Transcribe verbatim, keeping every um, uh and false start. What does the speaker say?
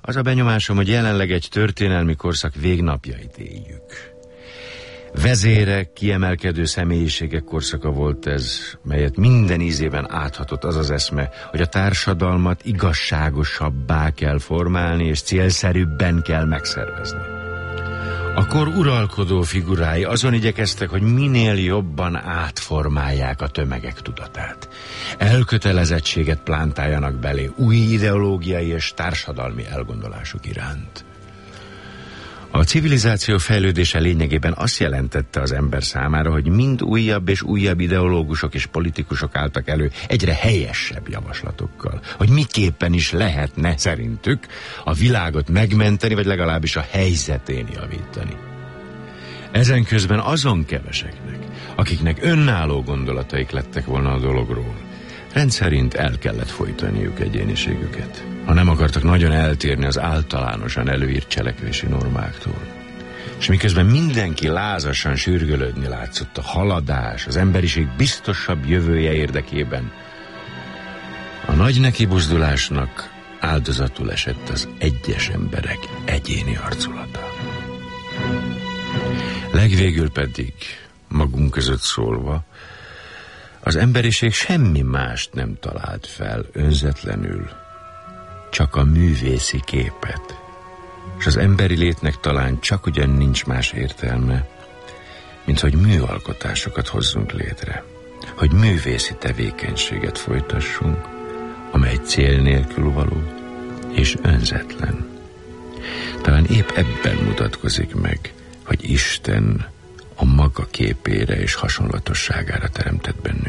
Az a benyomásom, hogy jelenleg egy történelmi korszak végnapjait éljük. Vezérek, kiemelkedő személyiségek korszaka volt ez, melyet minden ízében áthatott az az eszme, hogy a társadalmat igazságosabbá kell formálni, és célszerűbben kell megszervezni. A kor uralkodó figurái azon igyekeztek, hogy minél jobban átformálják a tömegek tudatát. Elkötelezettséget plántáljanak belé új ideológiai és társadalmi elgondolások iránt. A civilizáció fejlődése lényegében azt jelentette az ember számára, hogy mind újabb és újabb ideológusok és politikusok álltak elő egyre helyesebb javaslatokkal, hogy miképpen is lehetne szerintük a világot megmenteni, vagy legalábbis a helyzetén javítani. Ezen közben azon keveseknek, akiknek önálló gondolataik lettek volna a dologról, rendszerint el kellett folytaniuk egyéniségüket, ha nem akartak nagyon eltérni az általánosan előírt cselekvési normáktól. És miközben mindenki lázasan sürgölődni látszott a haladás, az emberiség biztosabb jövője érdekében, a nagy nekibuzdulásnak áldozatul esett az egyes emberek egyéni arculata. Legvégül pedig, magunk között szólva, az emberiség semmi mást nem talált fel önzetlenül, csak a művészi képet. És az emberi létnek talán csak ugyan nincs más értelme, mint hogy műalkotásokat hozzunk létre, hogy művészi tevékenységet folytassunk, amely cél nélkül való és önzetlen. Talán épp ebben mutatkozik meg, hogy Isten a maga képére és hasonlatosságára teremtett bennünket.